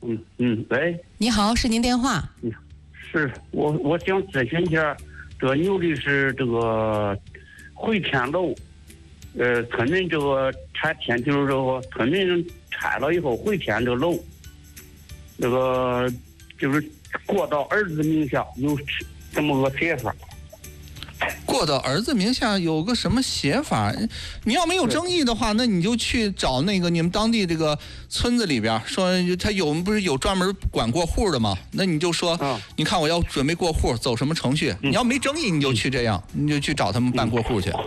喂， 你好，是您电话？ 是我想咨询一下，这牛律师这个回迁楼，村民这个拆迁就是这个村民拆了以后回迁这个楼，这个就是过到儿子名下有这么个写法。 过到儿子名下有个什么写法？你要没有争议的话，那你就去找那个你们当地这个村子里边，说他不是有专门管过户的吗？那你就说，你看我要准备过户，走什么程序？你要没争议，你就去这样，你就去找他们办过户去。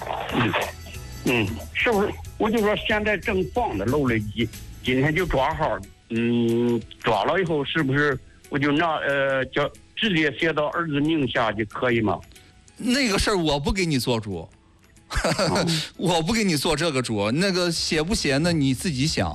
是不是？我就说现在正放的楼里，今天就抓号，抓了以后是不是我就叫直接写到儿子名下就可以吗？ 那个事儿我不给你做主，我不给你做这个主。那个写不写，那你自己想，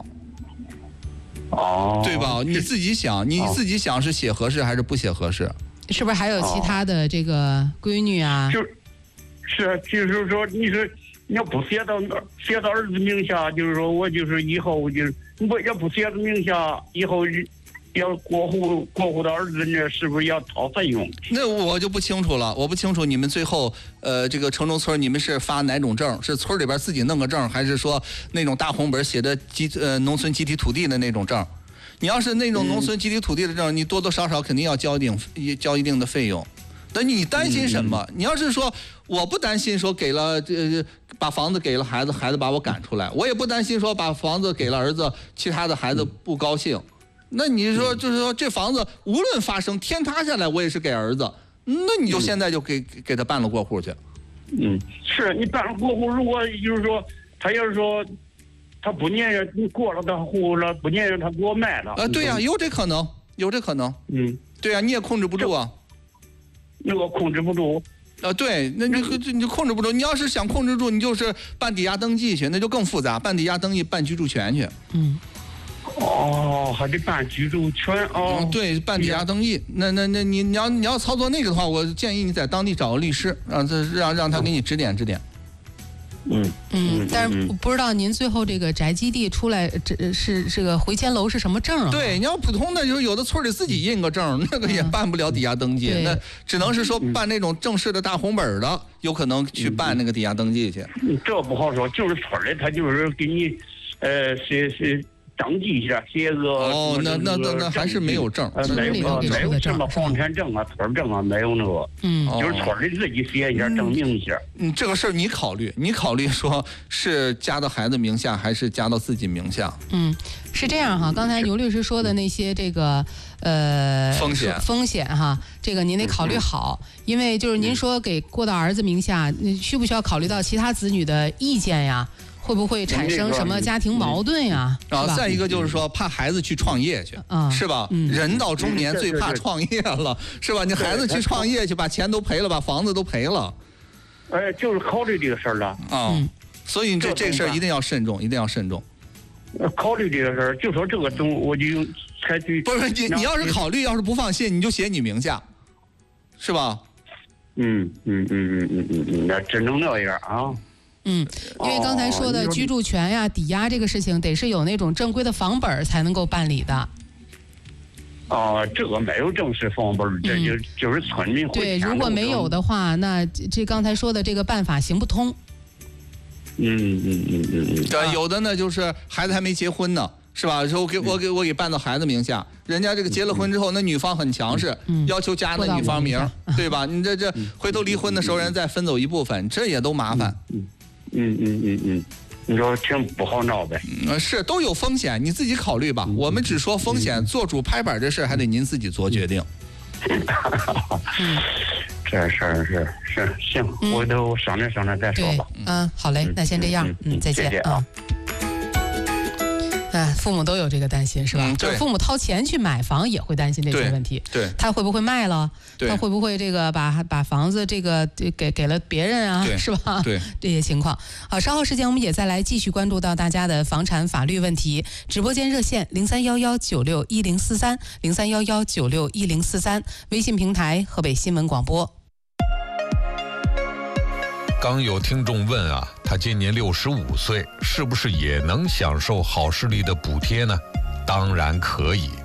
对吧？你自己想，你自己想是写合适还是不写合适？ 是不是还有其他的这个闺女啊？ 就是说，你要不写到儿子名下，就是说我就是以后我要不写到名下，以后要过户到儿子那，是不是要掏费用？ 那我就不清楚了，我不清楚你们最后这个城中村你们是发哪种证？是村里边自己弄个证，还是说那种大红本写的农村集体土地的那种证？你要是那种农村集体土地的证，你多多少少肯定要交一定的费用。那你担心什么？你要是说我不担心说给了把房子给了孩子，孩子把我赶出来，我也不担心说把房子给了儿子，其他的孩子不高兴。那你说就是说这房子无论发生天塌下来，我也是给儿子，那你就现在就给他办了过户去。 是你办了过户，如果就是说他要是说他不念着你过了他户了，不念着他给我卖了。 对呀，有这可能。对呀，你也控制不住啊。 那个控制不住。 对，那你就控制不住。你要是想控制住，你就是办抵押登记去，那就更复杂。办抵押登记，办居住权去。 还得办居住权对，办抵押登记。那你要操作那个的话，我建议你在当地找个律师，让他给你指点指点。 但是不知道您最后这个宅基地出来，这个回迁楼是什么证啊？ 对，你要普通的就是有的村里自己印个证，那个也办不了抵押登记，那只能是说办那种正式的大红本的，有可能去办那个抵押登记去。 这不好说，就是村里他就是给你是登记一下，写个那还是没有证， 没有什么房产证啊、村证啊，没有那个，就是村里自己写一下，证明一下。 这个事儿你考虑说是加到孩子名下还是加到自己名下？ 是这样哈，刚才牛律师说的那些这个风险哈，这个您得考虑好，因为就是您说给过到儿子名下，需不需要考虑到其他子女的意见呀？会不会产生什么家庭矛盾呀？ 再一个就是说怕孩子去创业去，是吧？人到中年最怕创业了，是吧？你孩子去创业去，把钱都赔了，把房子都赔了。 就是考虑这个事儿了所以这个事儿一定要慎重，一定要慎重。 考虑这个事儿，就说这个我就采取。 不是你要是考虑，要是不放心，你就写你名下，是吧？ 那只能那样啊。 因为刚才说的居住权呀、抵押这个事情，得是有那种正规的房本才能够办理的。 这个没有正式房本，这就是村民会。 对，如果没有的话，那这刚才说的这个办法行不通。 有的呢，就是孩子还没结婚呢，是吧？说我给办到孩子名下，人家这个结了婚之后，那女方很强势，要求加那女方名，对吧？你这回头离婚的时候，人再分走一部分，这也都麻烦。 你说挺不好闹呗？ 是都有风险，你自己考虑吧。我们只说风险，做主拍板这事还得您自己做决定。 这事儿是行，我都商量商量再说吧。 好嘞，那先这样，再见啊。父母都有这个担心是吧？就是父母掏钱去买房也会担心这些问题。 对， 他会不会卖了？他会不会这个把房子这个给了别人啊？是吧？ 对， 这些情况。好，稍后时间我们也再来继续关注到大家的房产法律问题。直播间热线0311961043，0311961043，微信平台河北新闻广播。 刚有听众问啊，他今年65岁，是不是也能享受好视力的补贴呢？当然可以。